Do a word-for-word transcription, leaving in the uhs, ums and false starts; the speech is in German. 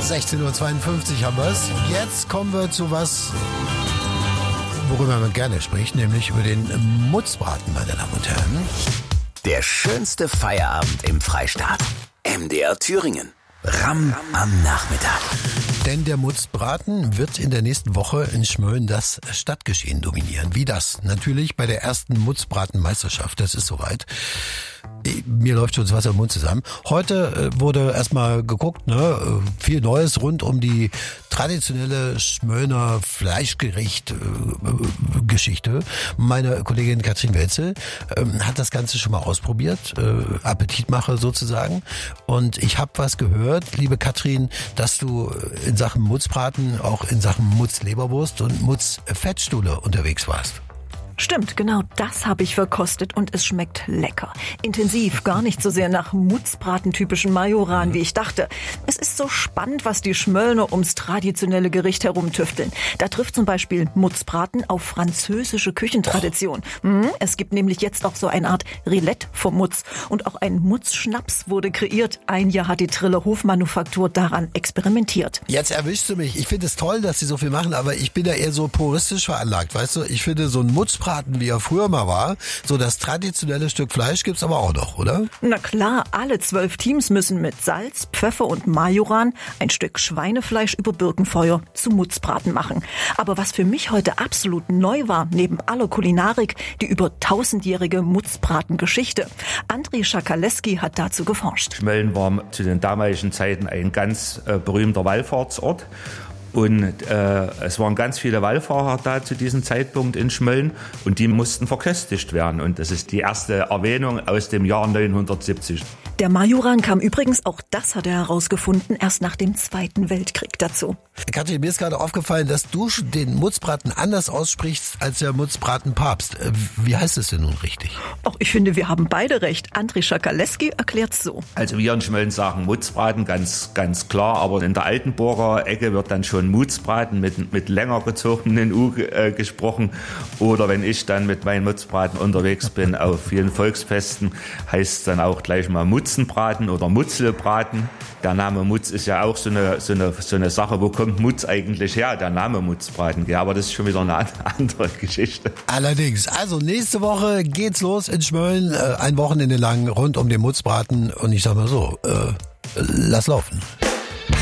sechzehn Uhr zweiundfünfzig haben wir es. Jetzt kommen wir zu was, worüber man gerne spricht, nämlich über den Mutzbraten, meine Damen und Herren. Der schönste Feierabend im Freistaat. M D R Thüringen. Ramm am Nachmittag. Denn der Mutzbraten wird in der nächsten Woche in Schmölln das Stadtgeschehen dominieren. Wie das? Natürlich bei der ersten Mutzbratenmeisterschaft. Das ist soweit. Mir läuft schon das Wasser im Mund zusammen. Heute äh, wurde erstmal geguckt, ne, viel Neues rund um die traditionelle Schmöllner Fleischgericht-Geschichte. Äh, Meine Kollegin Katrin Welzel äh, hat das Ganze schon mal ausprobiert, äh, Appetitmache sozusagen. Und ich habe was gehört, liebe Katrin, dass du in Sachen Mutzbraten auch in Sachen Mutzleberwurst und Mutzfettstulle unterwegs warst. Stimmt, genau das habe ich verkostet und es schmeckt lecker. Intensiv, gar nicht so sehr nach Mutzbraten-typischen Majoran, wie ich dachte. Es ist so spannend, was die Schmöllner ums traditionelle Gericht herumtüfteln. Da trifft zum Beispiel Mutzbraten auf französische Küchentradition. Mhm, es gibt nämlich jetzt auch so eine Art Rillette vom Mutz. Und auch ein Mutzschnaps wurde kreiert. Ein Jahr hat die Triller Hofmanufaktur daran experimentiert. Jetzt erwischst du mich. Ich finde es toll, dass sie so viel machen, aber ich bin ja eher so puristisch veranlagt. Weißt du, ich finde so ein Mutzbraten, wie er früher mal war, so das traditionelle Stück Fleisch gibt's aber auch noch, oder? Na klar, alle zwölf Teams müssen mit Salz, Pfeffer und Majoran ein Stück Schweinefleisch über Birkenfeuer zu Mutzbraten machen. Aber was für mich heute absolut neu war, neben aller Kulinarik, die über tausendjährige Mutzbratengeschichte. André Schakaleski hat dazu geforscht. Schmölln war zu den damaligen Zeiten ein ganz äh, berühmter Wallfahrtsort. Und äh, es waren ganz viele Wallfahrer da zu diesem Zeitpunkt in Schmölln und die mussten verköstigt werden. Und das ist die erste Erwähnung aus dem Jahr neunhundertsiebzig. Der Majoran kam übrigens, auch das hat er herausgefunden, erst nach dem Zweiten Weltkrieg dazu. Katrin, mir ist gerade aufgefallen, dass du den Mutzbraten anders aussprichst als der Mutzbratenpapst. Wie heißt es denn nun richtig? Ach, ich finde, wir haben beide recht. André Schakaleski erklärt's so. Also wir in Schmölln sagen Mutzbraten, ganz ganz klar, aber in der Altenburger Ecke wird dann schon Mutzbraten mit, mit länger gezogenen U äh, gesprochen. Oder wenn ich dann mit meinen Mutzbraten unterwegs bin auf vielen Volksfesten, heißt es dann auch gleich mal Mutzenbraten oder Mutzelbraten. Der Name Mutz ist ja auch so eine, so eine, so eine Sache, wo kommt Mutz eigentlich her, der Name Mutzbraten. Ja, aber das ist schon wieder eine andere Geschichte. Allerdings, also nächste Woche geht's los in Schmölln, äh, ein Wochenende lang rund um den Mutzbraten und ich sag mal so, äh, lass laufen.